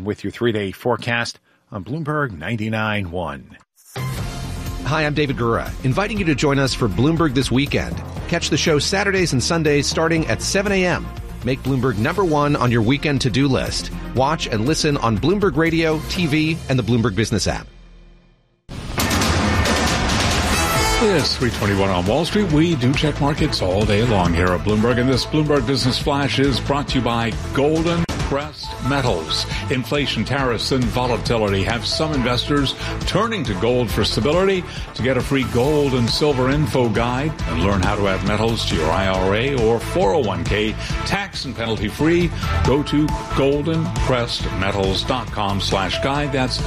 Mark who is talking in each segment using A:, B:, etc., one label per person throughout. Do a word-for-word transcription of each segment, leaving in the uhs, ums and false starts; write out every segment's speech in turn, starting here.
A: Gordon with your three-day forecast on Bloomberg ninety-nine point one.
B: Hi, I'm David Gura, inviting you to join us for Bloomberg This Weekend. Catch the show Saturdays and Sundays starting at seven a.m. Make Bloomberg number one on your weekend to-do list. Watch and listen on Bloomberg Radio, T V, and the Bloomberg Business app.
C: It's three twenty-one on Wall Street. We do check markets all day long here at Bloomberg, and this Bloomberg Business Flash is brought to you by Golden Crest Metals. Inflation, tariffs, and volatility have some investors turning to gold for stability. To get a free gold and silver info guide and learn how to add metals to your I R A or four oh one k tax and penalty free, go to goldencrestmetals.com slash guide. That's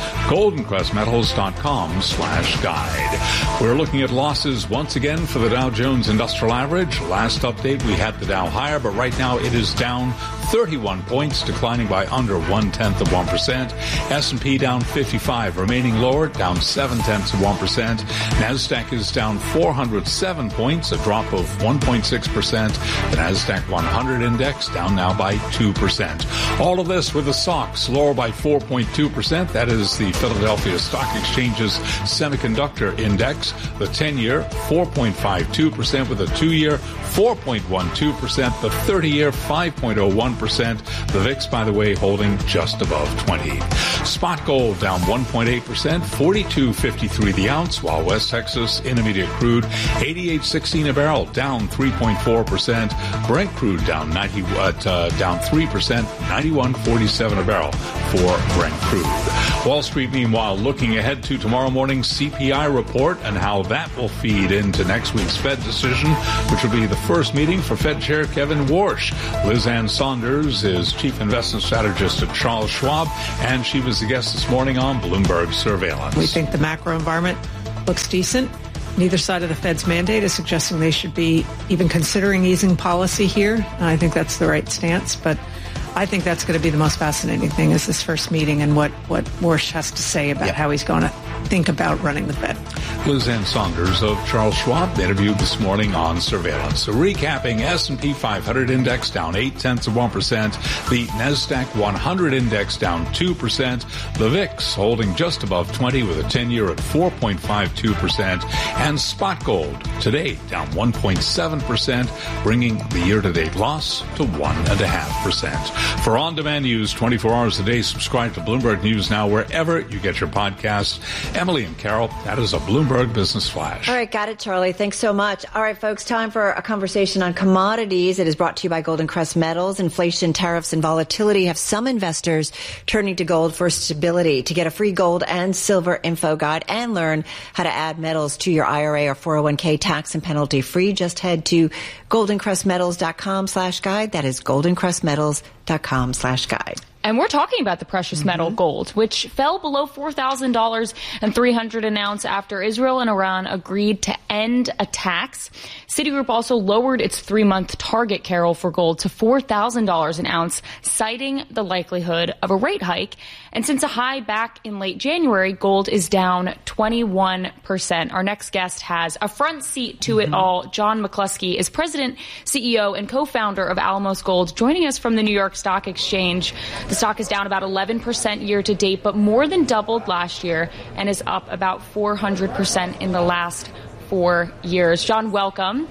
C: goldencrestmetals.com slash guide. We're looking at losses once again for the Dow Jones Industrial Average. Last update, we had the Dow higher, but right now it is down thirty-one points, declining by under one-tenth of one percent. S and P down fifty-five, remaining lower, down seven-tenths of one percent. NASDAQ is down four hundred seven points, a drop of one point six percent. The NASDAQ one hundred index down now by two percent. All of this with the S O X lower by four point two percent. That is the Philadelphia Stock Exchange's semiconductor index. The ten-year, four point five two percent, with a two-year, four point one two percent. The thirty-year, five point oh one percent. The V I X, by the way, holding just above twenty. Spot gold down one point eight percent, forty-two fifty-three the ounce, while West Texas Intermediate crude, eighty-eight sixteen a barrel, down three point four percent. Brent crude down ninety, uh, down three percent, ninety-one forty-seven a barrel for Brent crude. Wall Street, meanwhile, looking ahead to tomorrow morning's C P I report and how that will feed into next week's Fed decision, which will be the first meeting for Fed Chair Kevin Warsh. Liz Ann Saunders is Chief Investment Strategist at Charles Schwab, and she was the guest this morning on Bloomberg Surveillance.
D: We think the macro environment looks decent. Neither side of the Fed's mandate is suggesting they should be even considering easing policy here. And I think that's the right stance, but I think that's going to be the most fascinating thing is this first meeting and what, what Warsh has to say about yep. how he's going to think about running the Fed.
C: Liz Ann Saunders of Charles Schwab interviewed this morning on Surveillance. So recapping, S and P five hundred index down eight tenths of one percent. The NASDAQ one hundred index down two percent. The V I X holding just above twenty with a ten-year at four point five two percent. And spot gold today down one point seven percent, bringing the year-to-date loss to one point five percent. For on-demand news twenty-four hours a day, subscribe to Bloomberg News Now wherever you get your podcasts. Emily and Carol, that is a Bloomberg Business Flash.
E: All right, got it, Charlie. Thanks so much. All right, folks, time for a conversation on commodities. It is brought to you by Golden Crest Metals. Inflation, tariffs, and volatility have some investors turning to gold for stability. To get a free gold and silver info guide and learn how to add metals to your I R A or four oh one k tax and penalty free, just head to goldencrestmetals.com slash guide. That is goldencrestmetals.com slash guide.
F: And we're talking about the precious mm-hmm. metal gold, which fell below four thousand dollars and three hundred dollars an ounce after Israel and Iran agreed to end attacks. Citigroup also lowered its three-month target, Carol, for gold to four thousand dollars an ounce, citing the likelihood of a rate hike. And since a high back in late January, gold is down twenty-one percent. Our next guest has a front seat to mm-hmm. it all. John McCluskey is president, C E O, and co-founder of Alamos Gold, joining us from the New York Stock Exchange. The stock is down about eleven percent year to date, but more than doubled last year and is up about four hundred percent in the last four years. John, welcome.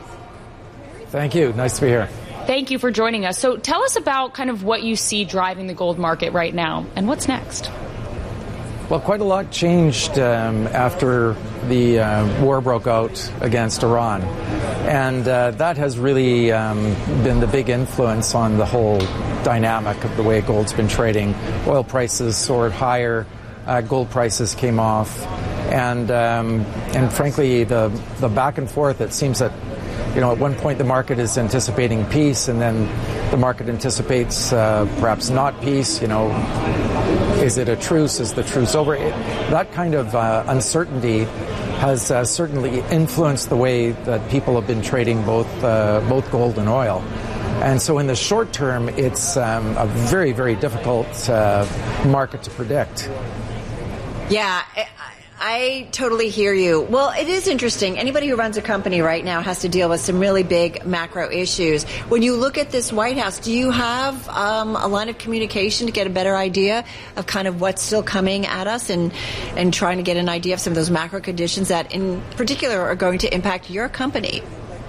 G: Thank you. Nice to be here.
F: Thank you for joining us. So tell us about kind of what you see driving the gold market right now and what's next.
G: Well, quite a lot changed um, after the uh, war broke out against Iran. And uh, that has really um, been the big influence on the whole dynamic of the way gold's been trading. Oil prices soared higher, uh, gold prices came off. And um, and frankly, the, the back and forth, it seems that, you know, at one point the market is anticipating peace, and then the market anticipates uh, perhaps not peace. You know, is it a truce? Is the truce over? It, that kind of uh, uncertainty has uh, certainly influenced the way that people have been trading both uh, both gold and oil. And so in the short term, it's um, a very, very difficult uh, market to predict.
E: Yeah. I totally hear you. Well, it is interesting. Anybody who runs a company right now has to deal with some really big macro issues. When you look at this White House, do you have um, a line of communication to get a better idea of kind of what's still coming at us and, and trying to get an idea of some of those macro conditions that in particular are going to impact your company?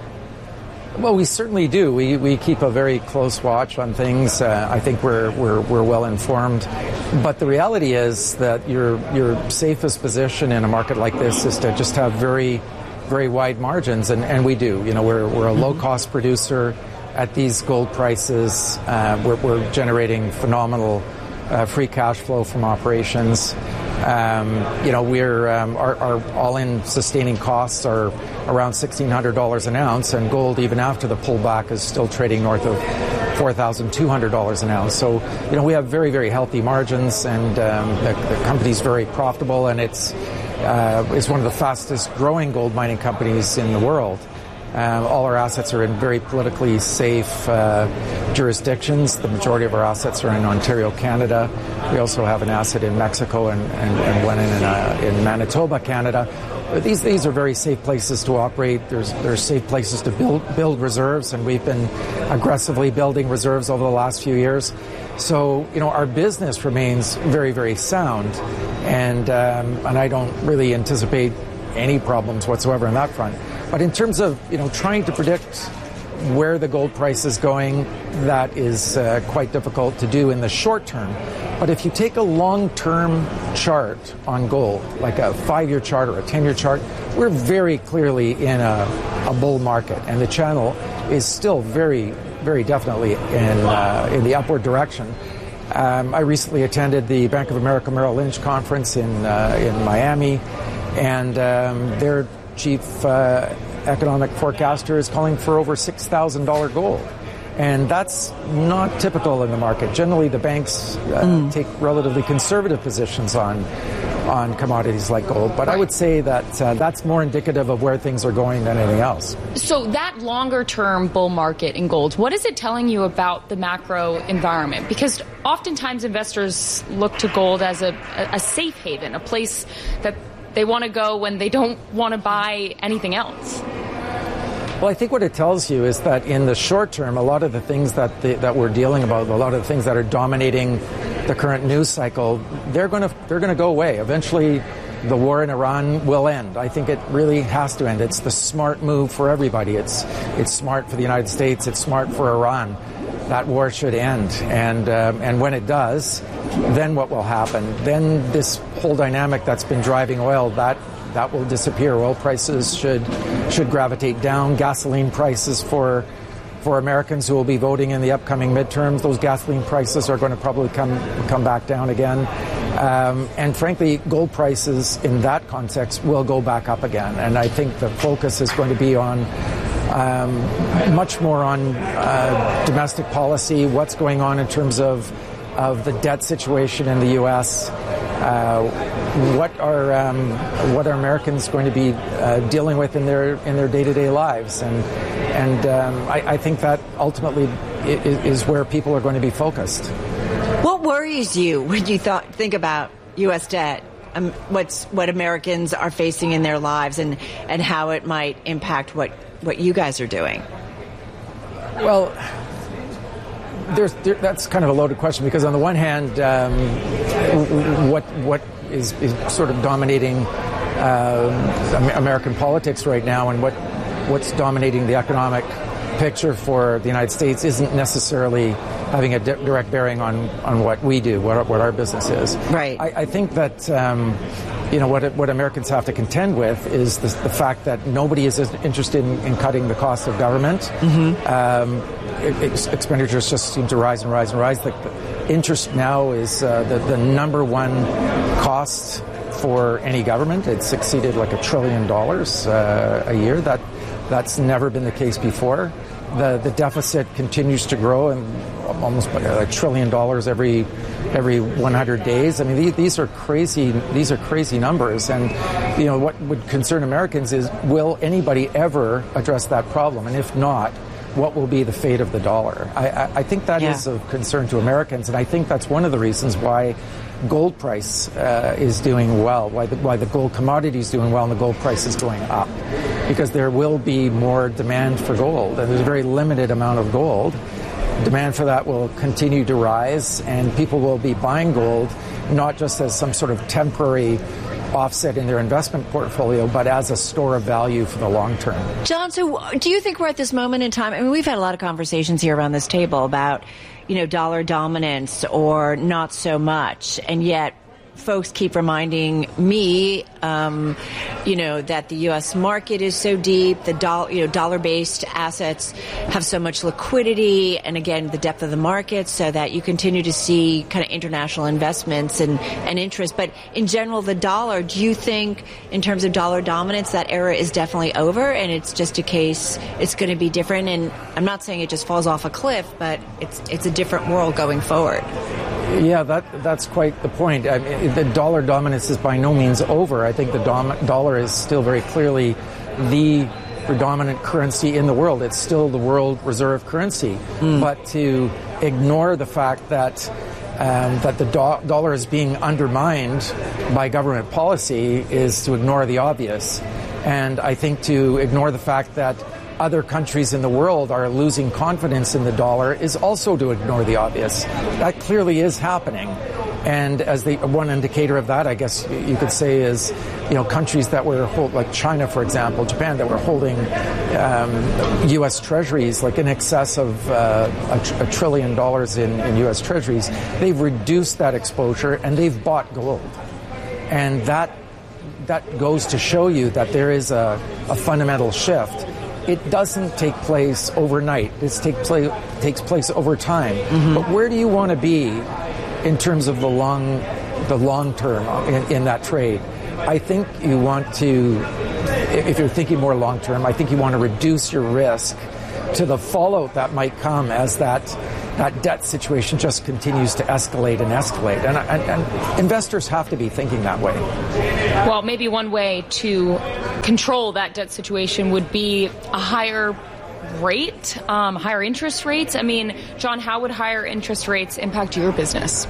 G: Well, we certainly do. We we keep a very close watch on things. Uh, I think we're we're we're well informed. But the reality is that your your safest position in a market like this is to just have very very wide margins, and, and we do. You know, we're we're a low cost producer at these gold prices. Uh, we're we're generating phenomenal uh, free cash flow from operations. Um, you know, we're um, our, our all-in sustaining costs are around sixteen hundred dollars an ounce, and gold, even after the pullback, is still trading north of four thousand two hundred dollars an ounce. So, you know, we have very, very healthy margins, and um, the, the company's very profitable, and it's uh, it's one of the fastest growing gold mining companies in the world. Um, all our assets are in very politically safe uh, jurisdictions. The majority of our assets are in Ontario, Canada. We also have an asset in Mexico and, and, and one in, uh, in Manitoba, Canada. But these these are very safe places to operate. There's there's safe places to build build reserves, and we've been aggressively building reserves over the last few years. So, you know, our business remains very, very sound, and um, and I don't really anticipate any problems whatsoever on that front. But in terms of, you know, trying to predict where the gold price is going, that is uh, quite difficult to do in the short term. But if you take a long-term chart on gold, like a five-year chart or a ten-year chart, we're very clearly in a, a bull market, and the channel is still very, very definitely in uh, in the upward direction. Um, I recently attended the Bank of America Merrill Lynch conference in uh, in Miami, and um, their chief uh, economic forecaster is calling for over six thousand dollars gold. And that's not typical in the market. Generally, the banks uh, mm. take relatively conservative positions on on commodities like gold. But I would say that uh, that's more indicative of where things are going than anything else.
F: So that longer-term bull market in gold, what is it telling you about the macro environment? Because oftentimes investors look to gold as a, a safe haven, a place that they want to go when they don't want to buy anything else.
G: Well, I think what it tells you is that in the short term, a lot of the things that the, that we're dealing about, a lot of the things that are dominating the current news cycle, they're going to they're going to go away. Eventually, the war in Iran will end. I think it really has to end. It's the smart move for everybody. It's it's smart for the United States. It's smart for Iran. That war should end, and um, and when it does, then what will happen? Then this whole dynamic that's been driving oil, that that will disappear. Oil prices should should gravitate down. Gasoline prices for for Americans who will be voting in the upcoming midterms, those gasoline prices are going to probably come come back down again. Um, and frankly, gold prices in that context will go back up again. And I think the focus is going to be on um, much more on uh, domestic policy, what's going on in terms of of the debt situation in the U S. Uh, what are um, what are Americans going to be uh, dealing with in their in their day-to-day lives, and and um, I, I think that ultimately is, is where people are going to be focused.
E: What worries you when you thought think about U S debt? Um, what's what Americans are facing in their lives, and, and how it might impact what, what you guys are doing?
G: Well, There's, there, that's kind of a loaded question, because on the one hand, um, what what is, is sort of dominating uh, American politics right now, and what what's dominating the economic picture for the United States isn't necessarily having a di- direct bearing on, on what we do, what our, what our business is.
E: Right.
G: I, I think that um, you know what what Americans have to contend with is the, the fact that nobody is interested in, in cutting the cost of government. Mm-hmm. Um, Expenditures just seem to rise and rise and rise. The interest now is uh, the, the number one cost for any government. It's exceeded like a trillion dollars uh, a year. That that's never been the case before. The the deficit continues to grow, and almost a trillion dollars every every one hundred days. I mean, these, these are crazy. These are crazy numbers. And you know what would concern Americans is, will anybody ever address that problem? And if not, what will be the fate of the dollar? I, I, I think that yeah. is of concern to Americans, and I think that's one of the reasons why gold price uh, is doing well, why the, why the gold commodity is doing well and the gold price is going up. Because there will be more demand for gold, and there's a very limited amount of gold. Demand for that will continue to rise, and people will be buying gold not just as some sort of temporary offset in their investment portfolio, but as a store of value for the long term.
E: John, so do you think we're at this moment in time? I mean, we've had a lot of conversations here around this table about, you know, dollar dominance or not so much, and yet folks keep reminding me, um, you know, that the U S market is so deep, the dollar, you know, dollar-based assets have so much liquidity, and again, the depth of the market, so that you continue to see kind of international investments and, and interest. But in general, the dollar, do you think, in terms of dollar dominance, that era is definitely over, and it's just a case, it's going to be different? And I'm not saying it just falls off a cliff, but it's it's a different world going forward.
G: Yeah, that that's quite the point. I mean, the dollar dominance is by no means over. I think the dom- dollar is still very clearly the predominant currency in the world. It's still the world reserve currency. Mm. But to ignore the fact that um, that the do- dollar is being undermined by government policy is to ignore the obvious. And I think to ignore the fact that other countries in the world are losing confidence in the dollar is also to ignore the obvious. That clearly is happening. And as the one indicator of that, I guess you could say, is, you know, countries that were, hold, like China, for example, Japan, that were holding um, U S treasuries like in excess of uh, a, tr- a trillion dollars in, in U S treasuries, they've reduced that exposure and they've bought gold. And that that goes to show you that there is a, a fundamental shift. It doesn't take place overnight. It take play, takes place over time. Mm-hmm. But where do you want to be in terms of the long, the long term in, in that trade? I think you want to, if you're thinking more long term, I think you want to reduce your risk to the fallout that might come as that that debt situation just continues to escalate and escalate. And, and, and investors have to be thinking that way.
F: Well, maybe one way to control that debt situation would be a higher rate, um, higher interest rates. I mean, John, how would higher interest rates impact your business?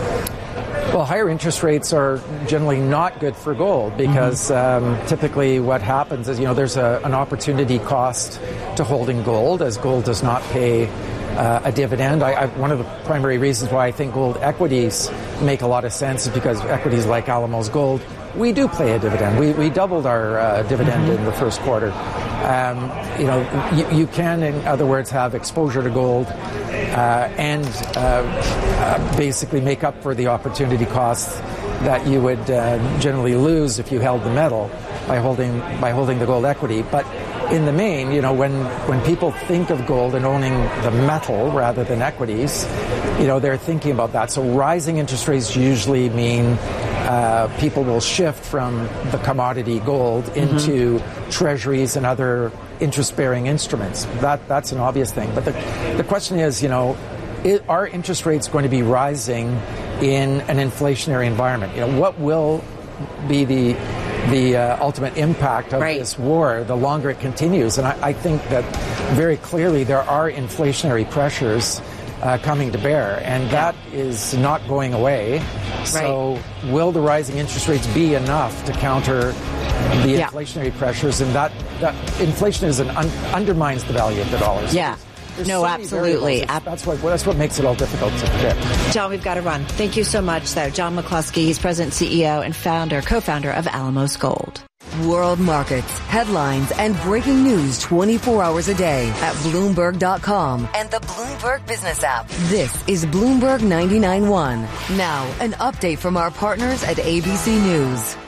G: Well, higher interest rates are generally not good for gold because mm-hmm. um, typically what happens is, you know, there's a, an opportunity cost to holding gold, as gold does not pay uh, a dividend. I, I, one of the primary reasons why I think gold equities make a lot of sense is because equities like Alamos Gold, we do pay a dividend. We we doubled our uh, dividend mm-hmm. in the first quarter. Um, you know, you, you can, in other words, have exposure to gold uh, and uh, uh, basically make up for the opportunity costs that you would uh, generally lose if you held the metal by holding by holding the gold equity. But in the main, you know, when when people think of gold and owning the metal rather than equities, you know, they're thinking about that. So rising interest rates usually mean Uh, people will shift from the commodity gold into mm-hmm. treasuries and other interest-bearing instruments. That that's an obvious thing. But the the question is, you know, it, are interest rates going to be rising in an inflationary environment? You know, what will be the the uh, ultimate impact of
E: right.
G: this war the longer it continues? And I, I think that very clearly there are inflationary pressures Uh, coming to bear, and that is not going away. So right. will the rising interest rates be enough to counter the yeah. inflationary pressures? And that, that inflation is an un- undermines the value of the dollar.
E: Yeah.
G: There's
E: no,
G: so
E: absolutely.
G: That's what that's what makes it all difficult to predict.
E: John, we've got to run. Thank you so much, though. John McCluskey, he's president, C E O, and founder, co-founder of Alamos Gold.
H: World markets, headlines, and breaking news twenty-four hours a day at Bloomberg dot com and the Bloomberg Business app. This is Bloomberg ninety-nine point one. Now, an update from our partners at A B C News.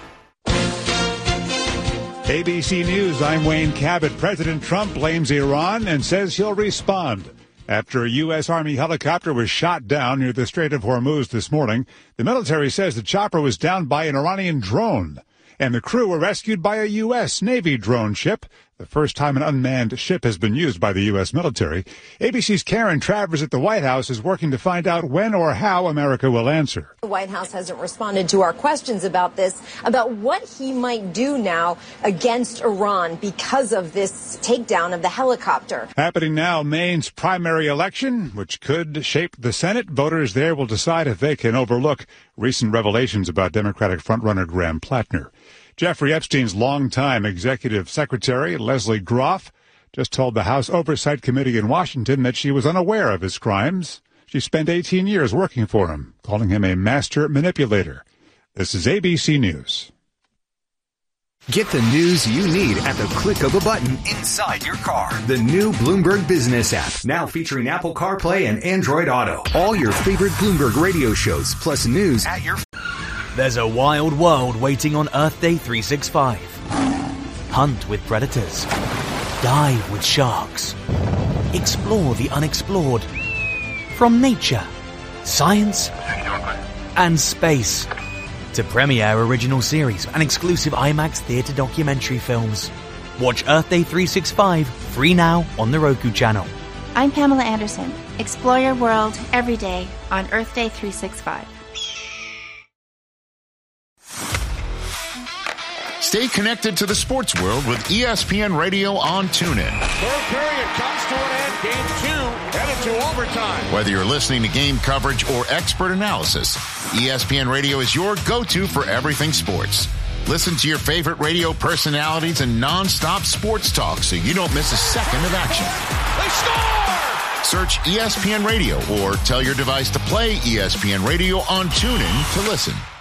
I: A B C News, I'm Wayne Cabot. President Trump blames Iran and says he'll respond. After a U S. Army helicopter was shot down near the Strait of Hormuz this morning, the military says the chopper was downed by an Iranian drone, and the crew were rescued by a U S. Navy drone ship. the first time an unmanned ship has been used by the U S military. A B C's Karen Travers at the White House is working to find out when or how America will answer.
J: The White House hasn't responded to our questions about this, about what he might do now against Iran because of this takedown of the helicopter.
I: Happening now, Maine's primary election, which could shape the Senate. Voters there will decide if they can overlook recent revelations about Democratic frontrunner Graham Plattner. Jeffrey Epstein's longtime executive secretary, Leslie Groff, just told the House Oversight Committee in Washington that she was unaware of his crimes. She spent eighteen years working for him, calling him a master manipulator. This is A B C News.
K: Get the news you need at the click of a button inside your car. The new Bloomberg Business app, now featuring Apple CarPlay and Android Auto. All your favorite Bloomberg radio shows, plus news at your...
L: There's a wild world waiting on Earth Day three sixty-five. Hunt with predators. Dive with sharks. Explore the unexplored. From nature, science, and space. To premiere original series and exclusive IMAX theatre documentary films. Watch Earth Day three sixty-five free now on the Roku channel.
M: I'm Pamela Anderson. Explore your world every day on Earth Day three sixty-five.
N: Stay connected to the sports world with E S P N Radio on TuneIn.
O: Third period comes to an end. Game two headed to overtime.
N: Whether you're listening to game coverage or expert analysis, E S P N Radio is your go-to for everything sports. Listen to your favorite radio personalities and non-stop sports talk so you don't miss a second of action.
O: They score!
N: Search E S P N Radio or tell your device to play E S P N Radio on TuneIn to listen.